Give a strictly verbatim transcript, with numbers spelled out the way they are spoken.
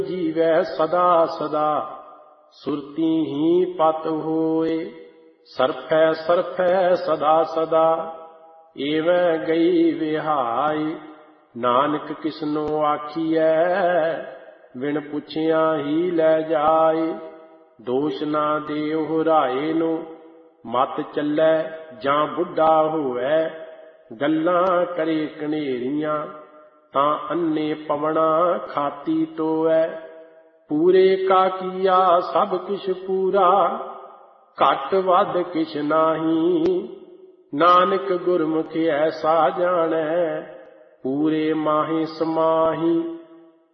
ਜੀਵੈ ਸਦਾ ਸਦਾ ਸੁਰਤੀ ਹੀ ਪਤ ਹੋਏ। ਸਰਫੈ ਸਰਫੈ ਸਦਾ ਸਦਾ ਏਵੈ ਗਈ ਵਿਹਾਈ। ਨਾਨਕ ਕਿਸਨੋ ਆਖੀਐ ਬਿਨ ਪੁੱਛਿਆ ਹੀ ਲੈ ਜਾਏ। ਦੋਸ਼ ਨਾ ਦੇਹੁ ਰਾਏ ਨੂੰ ਮਤ ਚੱਲੈ ਜਾਂ ਬੁੱਢਾ ਹੋਵੈ। ਗੱਲਾਂ ਕਰੇ ਕਨੇਰੀਆਂ ਤਾਂ ਅੰਨੇ ਪਵਣਾ ਖਾਤੀ ਟੋਐ। ਪੂਰੇ ਕਾ ਕੀਆ ਸਭ ਕਿਛ ਪੂਰਾ ਘੱਟ ਵੱਧ ਕਿਛ ਨਾਹੀ। ਨਾਨਕ ਗੁਰਮੁਖ ਐਸਾ ਜਾਣੈ ਪੂਰੇ ਮਾਹੇ ਸਮਾਹੀ।